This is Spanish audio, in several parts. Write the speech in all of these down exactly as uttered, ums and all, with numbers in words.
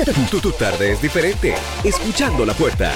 Tu, tu tarde es diferente. Escuchando La Puerta.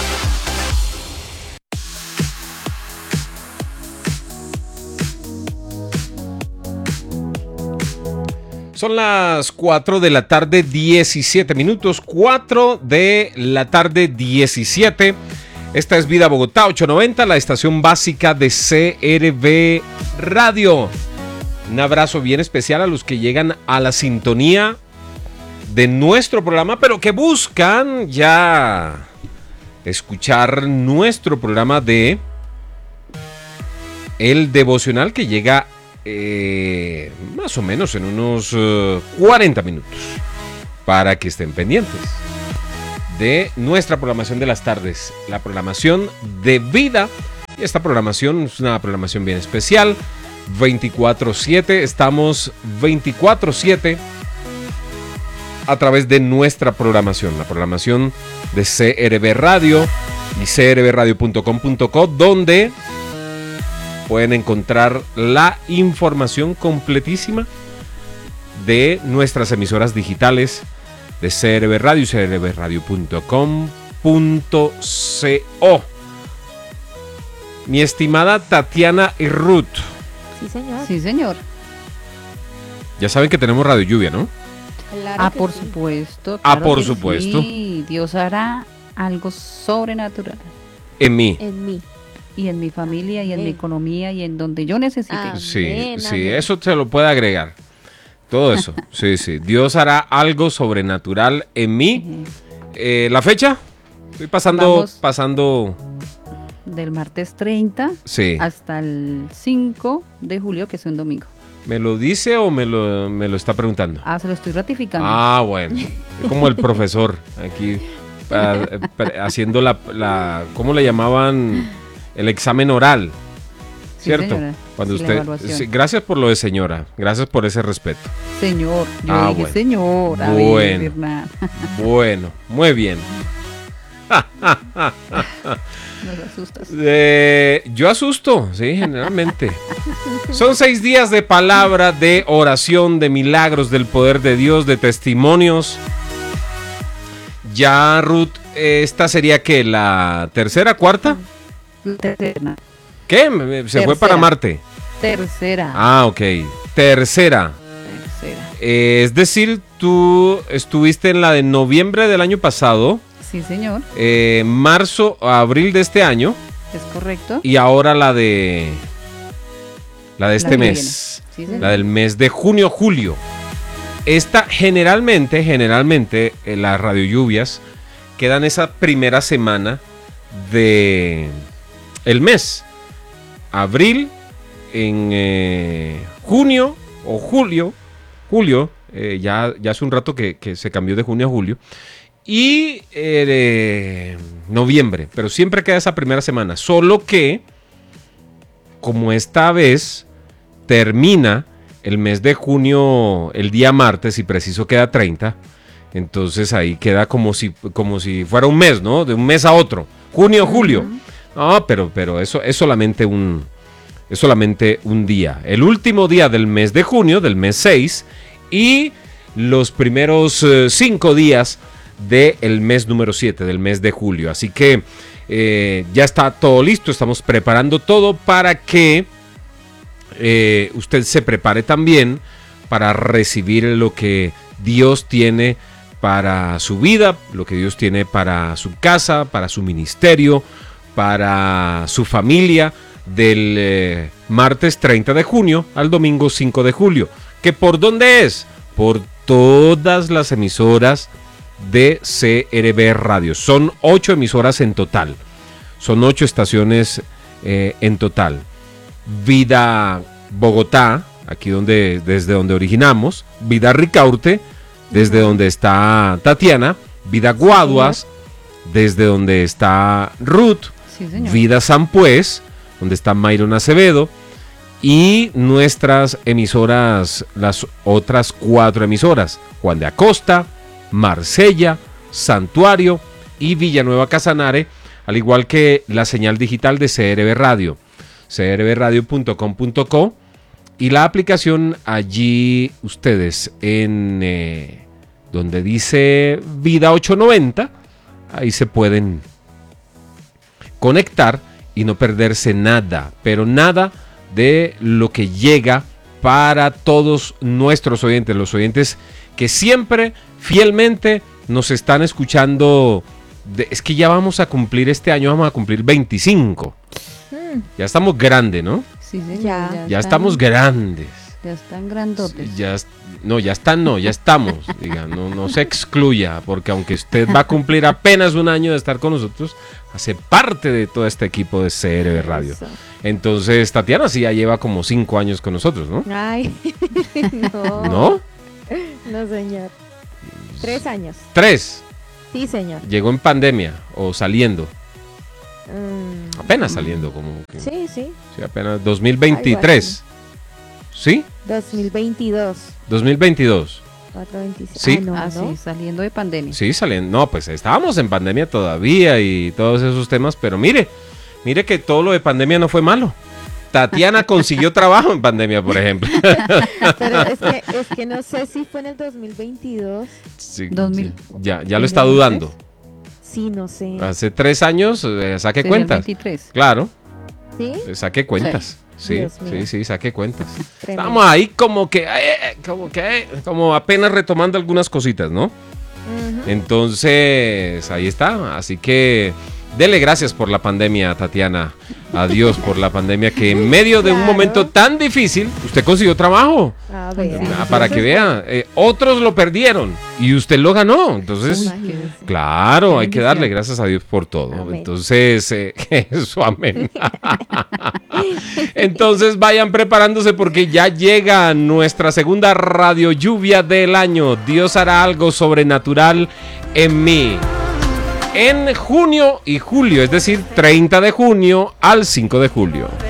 Son las cuatro de la tarde, diecisiete minutos. cuatro de la tarde, diecisiete. Esta es Vida Bogotá ochocientos noventa, la estación básica de C R V Radio. Un abrazo bien especial a los que llegan a la sintonía de nuestro programa, pero que buscan ya escuchar nuestro programa de El Devocional, que llega eh, más o menos en unos uh, cuarenta minutos, para que estén pendientes de nuestra programación de las tardes, la programación de Vida. Y esta programación es una programación bien especial, veinticuatro siete, estamos veinticuatro siete a través de nuestra programación, la programación de C R V Radio y c r v radio punto com punto co, donde pueden encontrar la información completísima de nuestras emisoras digitales de C R V Radio y c r v radio punto com punto co. Mi estimada Tatiana y Ruth. Sí, señor. Sí, señor. Ya saben que tenemos Radio Lluvia, ¿no? Claro ah, que por sí. supuesto. Ah, claro por que supuesto. Sí, Dios hará algo sobrenatural En mí. En mí. y en mi familia y en Amén. mi economía y en donde yo necesite. Ah. Sí, Amén, sí, amén. eso se lo puede agregar. Todo eso. Sí, sí. Dios hará algo sobrenatural en mí. Ujú. Eh, ¿La fecha? Estoy pasando, Vamos. pasando. Del martes treinta Sí. hasta el cinco de julio, que es un domingo. ¿Me lo dice o me lo, me lo está preguntando? Ah, se lo estoy ratificando. Ah, bueno. Es como el profesor aquí pa- pa- haciendo la, la. ¿Cómo le llamaban? El examen oral. Sí, ¿Cierto? señora. Cuando Sí, la usted. evaluación. Sí, gracias por lo de señora. Gracias por ese respeto. Señor, yo Ah, dije bueno. señor. A Bueno. ver, Hernán. Bueno, muy bien. Nos asustas. Eh, yo asusto, sí, generalmente. Son seis días de palabra, de oración, de milagros, del poder de Dios, de testimonios. Ya, Ruth, eh, esta sería ¿qué? ¿La tercera, cuarta? Tercera. ¿Qué? Me- me- Se fue Tercera. para Marte. Tercera. Ah, ok. Tercera. Tercera. Eh, es decir, tú estuviste en la de noviembre del año pasado, Sí, señor. eh, marzo, abril de este año, Es correcto. y ahora la de la de este que mes, viene. Sí, señor. la del mes de junio, julio. Esta generalmente, generalmente eh, las radiolluvias quedan esa primera semana de el mes, abril, en eh, junio o julio, julio, eh, ya, ya hace un rato que, que se cambió de junio a julio, y eh, noviembre, pero siempre queda esa primera semana, solo que como esta vez termina el mes de junio el día martes y preciso queda treinta, entonces ahí queda como si, como si fuera un mes, ¿no? De un mes a otro, junio, julio. No, pero, pero eso es solamente un, es solamente un día. El último día del mes de junio, del mes seis, y los primeros eh, cinco días del mes número siete, del mes de julio. Así que eh, ya está todo listo, estamos preparando todo para que eh, usted se prepare también para recibir lo que Dios tiene para su vida, lo que Dios tiene para su casa, para su ministerio, para su familia, del eh, martes treinta de junio al domingo cinco de julio. ¿Que por dónde es? Por todas las emisoras de C R V Radio. Son ocho emisoras en total. Son ocho estaciones eh, en total. Vida Bogotá, aquí donde, desde donde originamos. Vida Ricaurte, desde donde está Tatiana. Vida Guaduas, desde donde está Ruth. Sí, señor. Vida Sampués, donde está Mayron Acevedo. Y nuestras emisoras, las otras cuatro emisoras. Juan de Acosta, Marsella, Santuario y Villanueva Casanare, al igual que la señal digital de C R V Radio, c r v radio punto com punto co, y la aplicación allí ustedes en eh, donde dice Vida ochocientos noventa. Ahí se pueden conectar y no perderse nada, pero nada de lo que llega para todos nuestros oyentes, los oyentes que siempre, fielmente, nos están escuchando. De, es que ya vamos a cumplir este año, vamos a cumplir veinticinco. Mm, Ya estamos grandes, ¿no? Sí, señor. Ya. Ya están- estamos grandes. Ya están grandotes. Ya, es- no, ya están, no, ya estamos. Diga, no, no se excluya, porque aunque usted va a cumplir apenas un año de estar con nosotros, hace parte de todo este equipo de C R B Radio. eso. Entonces, Tatiana sí ya lleva como cinco años con nosotros, ¿no? Ay, no. ¿No? No, señor. Tres años. Tres. Sí, señor. Llegó en pandemia o saliendo. Mm, Apenas saliendo, como que. sí, sí. Sí, apenas dos mil veintitrés. ¿Sí? dos mil veintidós. dos mil veintidós. cuatro veintiséis. Sí. Ah, no, Ah, ¿no? sí, saliendo de pandemia. Sí, salen. No, pues estábamos en pandemia todavía y todos esos temas, pero mire, mire que todo lo de pandemia no fue malo. Tatiana consiguió trabajo en pandemia, por ejemplo. Pero es que, es que no sé si fue en el dos mil veintidós. Sí, dos mil. sí, ya, ya lo está dudando. Sí, no sé. Hace tres años, eh, saque Sería el cuentas. veintitrés. Claro, ¿Sí? eh, saque cuentas. Sí, Dios mío. sí, sí, saque cuentas. Tremendo. Estamos ahí como que, eh, como que, eh, como apenas retomando algunas cositas, ¿no? Ujú. Entonces, ahí está. Así que dele gracias por la pandemia, Tatiana. Adiós por la pandemia, que en medio de un Claro. momento tan difícil, usted consiguió trabajo. A ver. Ah, para que vea, eh, otros lo perdieron y usted lo ganó. Entonces, Imagínese. claro, hay que bendición. darle gracias a Dios por todo. Amén. Entonces, eh, eso, amén. Entonces vayan preparándose porque ya llega nuestra segunda radio lluvia del año. Dios hará algo sobrenatural en mí. En junio y julio, es decir, treinta de junio al cinco de julio.